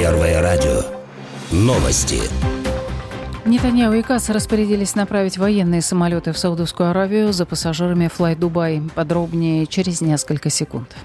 Первое радио. Новости. Нетаньяху и Катц распорядились направить военные самолеты в Саудовскую Аравию за пассажирами Fly Dubai. Подробнее через несколько секунд.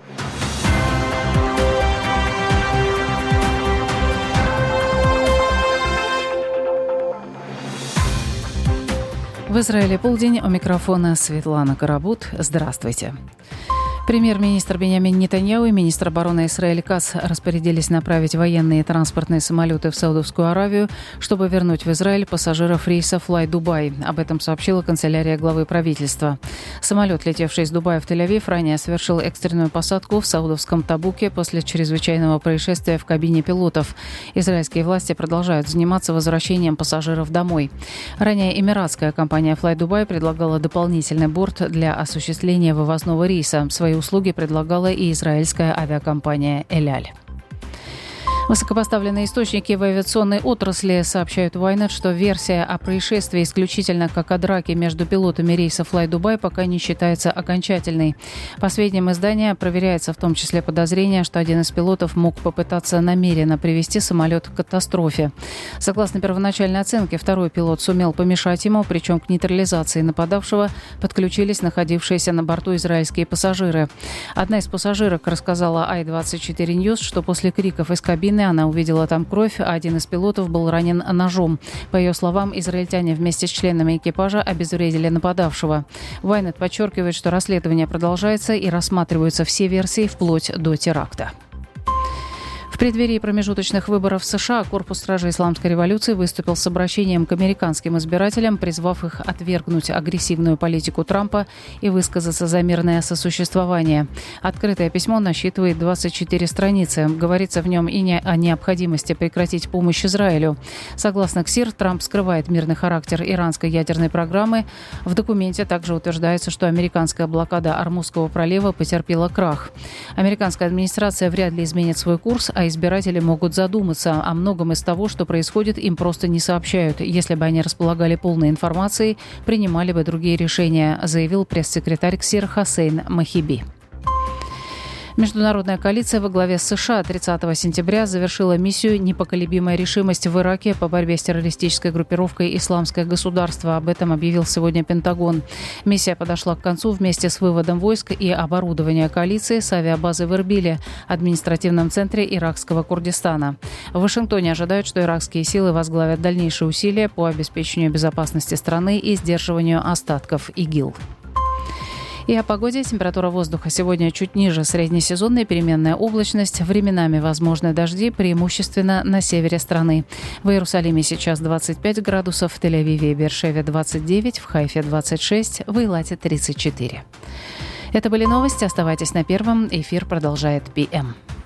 В Израиле полдень. У микрофона Светлана Карабут. Здравствуйте. Премьер-министр Биньямин Нетаньяху и министр обороны Исраэль Катц распорядились направить военные и транспортные самолеты в Саудовскую Аравию, чтобы вернуть в Израиль пассажиров рейса Fly Dubai. Об этом сообщила канцелярия главы правительства. Самолет, летевший из Дубая в Тель-Авив, ранее совершил экстренную посадку в саудовском Табуке после чрезвычайного происшествия в кабине пилотов. Израильские власти продолжают заниматься возвращением пассажиров домой. Ранее эмиратская компания Fly Dubai предлагала дополнительный борт для осуществления вывозного рейса. Свои услуги предлагала и израильская авиакомпания «Эль-Аль». Высокопоставленные источники в авиационной отрасли сообщают в Ynet, что версия о происшествии исключительно как о драке между пилотами рейса Fly Dubai пока не считается окончательной. По сведениям издания, проверяется в том числе подозрение, что один из пилотов мог попытаться намеренно привести самолет к катастрофе. Согласно первоначальной оценке, второй пилот сумел помешать ему, причем к нейтрализации нападавшего подключились находившиеся на борту израильские пассажиры. Одна из пассажирок рассказала i24 News, что после криков из кабины она увидела там кровь, а один из пилотов был ранен ножом. По ее словам, израильтяне вместе с членами экипажа обезвредили нападавшего. Ynet подчеркивает, что расследование продолжается и рассматриваются все версии вплоть до теракта. В преддверии промежуточных выборов в США Корпус стражей Исламской революции выступил с обращением к американским избирателям, призвав их отвергнуть агрессивную политику Трампа и высказаться за мирное сосуществование. Открытое письмо насчитывает 24 страницы. Говорится в нем и о необходимости прекратить помощь Израилю. Согласно КСИР, Трамп скрывает мирный характер иранской ядерной программы. В документе также утверждается, что американская блокада Ормузского пролива потерпела крах. Американская администрация вряд ли изменит свой курс, а избиратели могут задуматься о многом из того, что происходит, им просто не сообщают. Если бы они располагали полной информацией, принимали бы другие решения, заявил пресс-секретарь КСИР Хосейн Махиби. Международная коалиция во главе с США 30 сентября завершила миссию «Непоколебимая решимость» в Ираке по борьбе с террористической группировкой «Исламское государство». Об этом объявил сегодня Пентагон. Миссия подошла к концу вместе с выводом войск и оборудования коалиции с авиабазы в Эрбиле, административном центре иракского Курдистана. В Вашингтоне ожидают, что иракские силы возглавят дальнейшие усилия по обеспечению безопасности страны и сдерживанию остатков ИГИЛ. И о погоде. Температура воздуха сегодня чуть ниже среднесезонной, переменная облачность. Временами возможны дожди, преимущественно на севере страны. В Иерусалиме сейчас 25 градусов, в Тель-Авиве и Беэр-Шеве 29, в Хайфе 26, в Эйлате 34. Это были новости. Оставайтесь на Первом. Эфир продолжает ПМ.